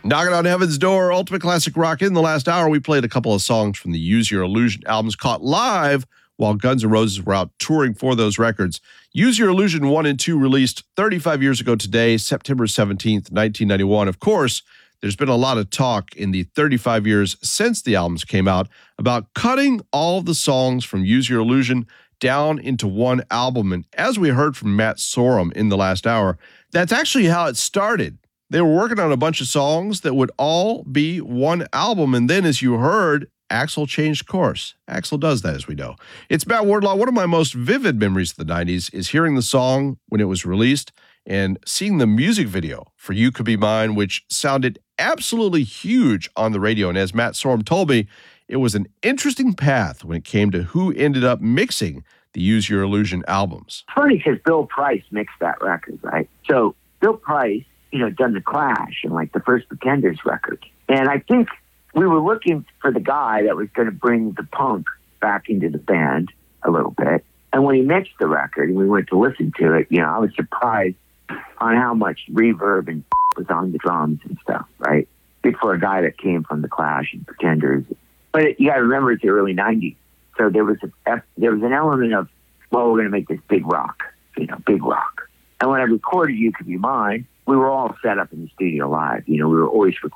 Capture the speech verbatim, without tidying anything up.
Knocking on Heaven's Door, Ultimate Classic Rock. In the last hour, we played a couple of songs from the Use Your Illusion albums caught live while Guns N' Roses were out touring for those records. Use Your Illusion one and two released thirty-five years ago today, September seventeenth, nineteen ninety-one. Of course, there's been a lot of talk in the thirty-five years since the albums came out about cutting all of the songs from Use Your Illusion down into one album. And as we heard from Matt Sorum in the last hour, that's actually how it started. They were working on a bunch of songs that would all be one album. And then, as you heard, Axl changed course. Axl does that, as we know. It's Matt Wardlaw. One of my most vivid memories of the nineties is hearing the song when it was released and seeing the music video for You Could Be Mine, which sounded absolutely huge on the radio. And as Matt Sorum told me, it was an interesting path when it came to who ended up mixing the Use Your Illusion albums. Funny because Bill Price mixed that record, right? So Bill Price, you know, done The Clash and like the first Pretenders record. And I think we were looking for the guy that was going to bring the punk back into the band a little bit. And when he mixed the record and we went to listen to it, you know, I was surprised on how much reverb and was on the drums and stuff, right? Good for a guy that came from The Clash and Pretenders. But it, you got to remember it's the early nineties. So there was a, there was an element of, well, we're going to make this big rock, you know, big rock. And when I recorded You Could Be Mine, we were all set up in the studio live. You know, we were always recording.